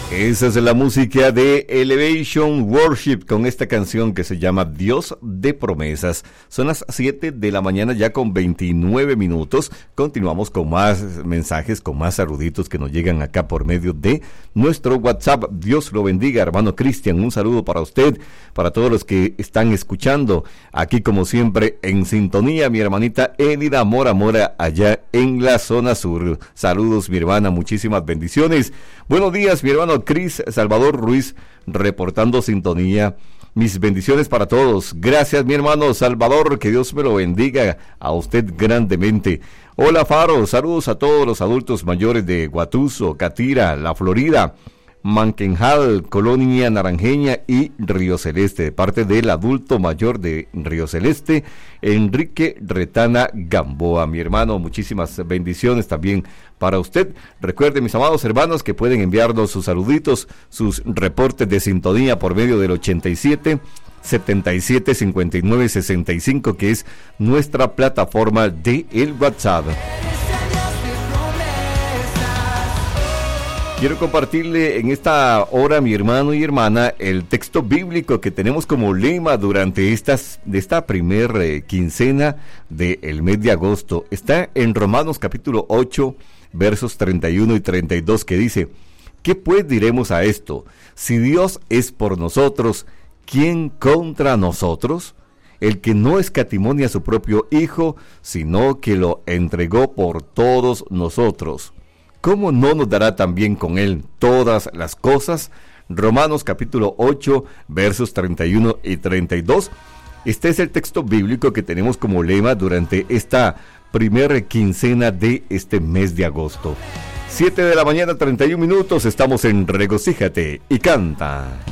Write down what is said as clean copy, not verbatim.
Esa es la música de Elevation Worship con esta canción que se llama Dios de Promesas. Son las 7 de la mañana ya con 29 minutos. Continuamos con más mensajes, con más saluditos que nos llegan acá por medio de nuestro WhatsApp. Dios lo bendiga, hermano Cristian. Un saludo para usted, para todos los que están escuchando. Aquí como siempre en sintonía, mi hermanita Elida Mora allá en la zona sur. Saludos, mi hermana, muchísimas bendiciones. Buenos días, mi hermano Cris Salvador Ruiz, reportando sintonía. Mis bendiciones para todos. Gracias, mi hermano Salvador, que Dios me lo bendiga a usted grandemente. Hola, Faro, saludos a todos los adultos mayores de Guatuso, Catira, La Florida, Manquenjal, Colonia Naranjeña y Río Celeste, de parte del adulto mayor de Río Celeste, Enrique Retana Gamboa. Mi hermano, muchísimas bendiciones también para usted. Recuerden, mis amados hermanos, que pueden enviarnos sus saluditos, sus reportes de sintonía por medio del 87 77 59 65, que es nuestra plataforma de el WhatsApp. Quiero compartirle en esta hora, mi hermano y hermana, el texto bíblico que tenemos como lema durante esta primer quincena del mes de agosto. Está en Romanos capítulo 8, versos 31 y 32, que dice: ¿qué pues diremos a esto? Si Dios es por nosotros, ¿quién contra nosotros? El que no escatimó a su propio Hijo, sino que lo entregó por todos nosotros, ¿cómo no nos dará también con él todas las cosas? Romanos capítulo 8, versos 31 y 32. Este es el texto bíblico que tenemos como lema durante esta primera quincena de este mes de agosto. 7 de la mañana, 31 minutos, estamos en Regocíjate y Canta.